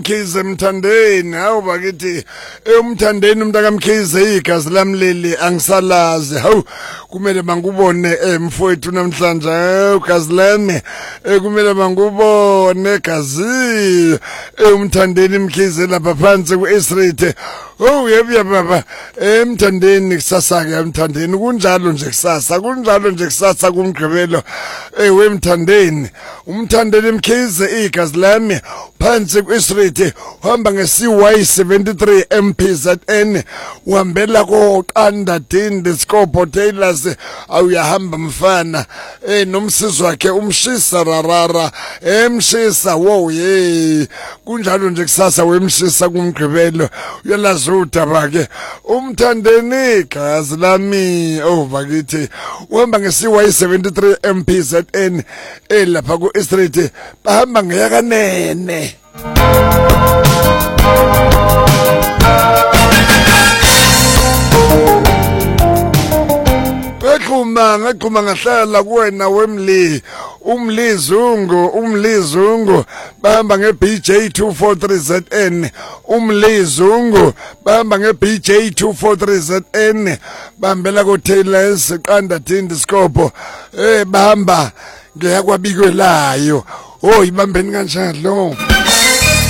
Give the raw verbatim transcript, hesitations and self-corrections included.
Mkhize emthandeni hawu bakithi emthandeni umntaka Mkhize igazi lami leli angisalazi hawu kumele mangubone emfowethu namhlanje igazi lami kumele mangubone gazi emthandeni Mkhize lapha phansi ku-Street. Oh yebo baba emthandeni kusasa ke emthandeni kunjalo nje kusasa kunjalo nje kusasa kumgqibelo eh wemthandeni umthandeni Mkhize igazi lami phansi ku-Street uhamba nge-C Y seventy-three M P Z N uhambela ko Qanda Dindi Scopo Tailors awuyahamba mfana eh nomsizi wakhe umshisa rarara emshisa wo ye kunjalo nje kusasa wemshisa kumgqibelo uyalazi udaba ke umthandeni gazi lami oh bakithi uhamba nge-C Y seventy-three M P Z N elapha ku-Street bahamba ngeyakanene Ngaqhuma ngaqhuma ngahlala kuwena wemli umlizungu umlizungu bahamba nge-B J two forty-three Z N umlizungu bahamba nge-B J two forty-three Z N bahambela ko Tailors Qanda Dindi Scopo eh bahamba ngeyakwabikelayo oh ibambeni kanjalo